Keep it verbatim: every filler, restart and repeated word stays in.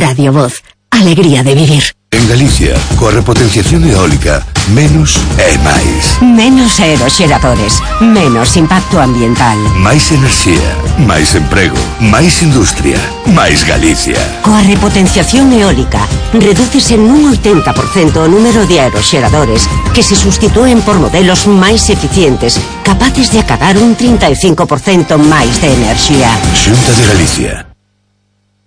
Radio Voz. Alegría de vivir. En Galicia, coa repotenciación eólica, menos é máis. Menos aeroxeradores, menos impacto ambiental. Máis enerxía, máis emprego, máis industria, máis Galicia. Coa repotenciación eólica, redúcese nun oitenta por cento o número de aeroxeradores que se sustitúen por modelos máis eficientes, capaces de acadar un trinta e cinco por cento máis de enerxía. Xunta de Galicia.